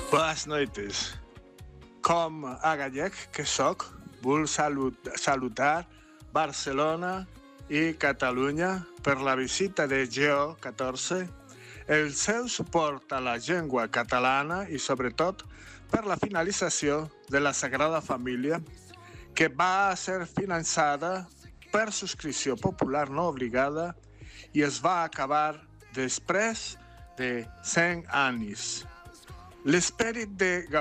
Boas noites. Com a gallec que sóc, vull saludar Barcelona i Catalunya per la visita de Geo 14, el seu suport a la llengua catalana i, sobretot, per la finalització de la Sagrada Família, que va ser finançada per subscripció popular no obligada i es va acabar després de 100 anys. L'esperit de